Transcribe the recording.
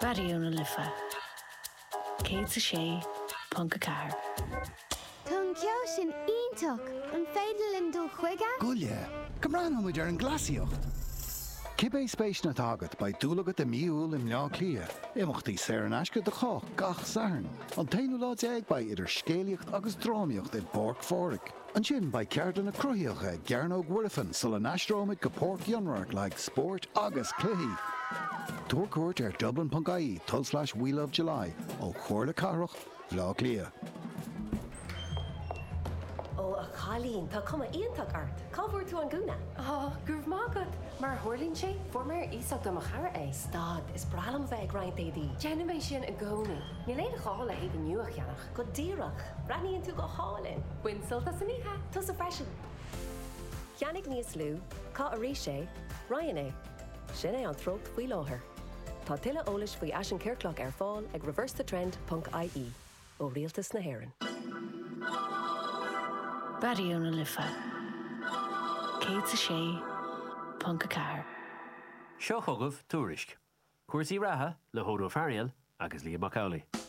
Radiona Lifa. Céad sa sé, Punca Car. Tún ceol sin iontoch an féidir in dul chuige? Gullia, Cymrán am ar an glasiocht. Cibé spéis na tagad by dúlagat a miúil im leá clia. Imachtaí sér an aisce de choch gach sarn. An tainú láid eag by idir scéaliocht agus drámiocht in Borg Fóric. An sin by ceardan na cruthíocha Gearnog Wirrifan sul an aistrómid go Pork Yonrach like sport agus cluí. Túrcuirt ar Dublin.ie / We Love July ó chuir le carach bhlá clia. A Colleen, tá cuma ionntach art. Cábhúir tú an gúna? Gurb mágad. Mar thuirlín sé, formar ísach do chara é. Stad, is bralam bheith grind édí. Genimé sin a gcónaí. Ní léad a cháil a héad nuach cheannach. Go díreach, braníonn tú go hálinn. Buinsilta san ihe. Tus a freisin. Cheannig níos lú, cá a rí sé, Ryan é. Sin é an trócht faoi láthair. Tá tuile eolais faoi as an ceirclach ar fáil ag reversethetrend.ie ó rialtas na hÉireann. Radiona Lifa. Céad sa sé, Punca Car. Seo thugah túrisk. Cuairsaí ratha le Hódó Farial agus Lia Macaulay.